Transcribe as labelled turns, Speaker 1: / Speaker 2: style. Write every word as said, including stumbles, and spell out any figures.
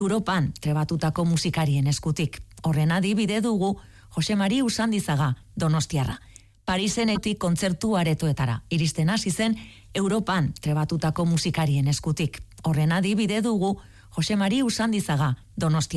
Speaker 1: Europan trebatutako musikarien eskutik. Horren adibide dugu Jose Mari Usandizaga, donostiarra. Parisenetik kontzertu aretoetara iristen hasi zen Europan trebatutako musikarien eskutik. Horren adibide dugu Jose Mari Usandizaga, donostiarra.